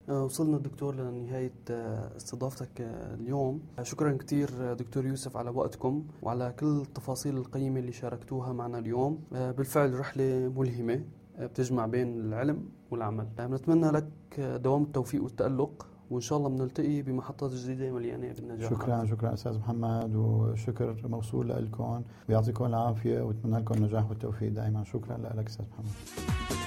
وصلنا دكتور لنهاية استضافتك اليوم. شكرا كتير دكتور يوسف على وقتكم وعلى كل التفاصيل القيمة اللي شاركتوها معنا اليوم. بالفعل رحلة ملهمة بتجمع بين العلم والعمل. بنتمنى لك دوام التوفيق والتألق، وإن شاء الله بنلتقي بمحطات جديدة مليانة بالنجاح. شكرا أستاذ محمد، وشكر موصول لكم، ويعطيكم العافية واتمنى لكم النجاح والتوفيق دائما. شكرا لك أستاذ محمد.